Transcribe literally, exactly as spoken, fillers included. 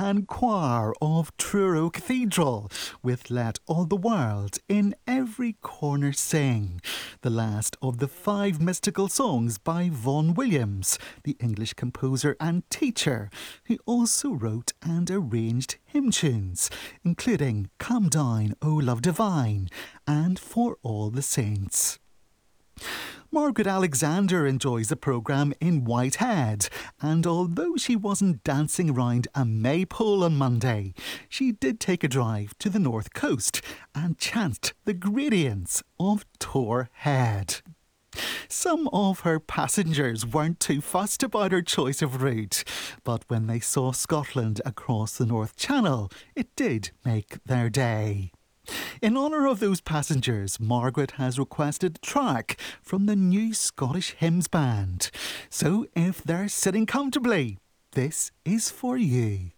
and choir of Truro Cathedral with Let All the World in Every Corner Sing, the last of the five mystical songs by Vaughan Williams, the English composer and teacher, who also wrote and arranged hymn tunes, including Come Down, O Love Divine and For All the Saints. Margaret Alexander enjoys the programme in Whitehead, and although she wasn't dancing around a maypole on Monday, she did take a drive to the north coast and chanced the gradients of Torr Head. Some of her passengers weren't too fussed about her choice of route, but when they saw Scotland across the North Channel, it did make their day. In honour of those passengers, Margaret has requested a track from the new Scottish Hymns Band. So if they're sitting comfortably, this is for you.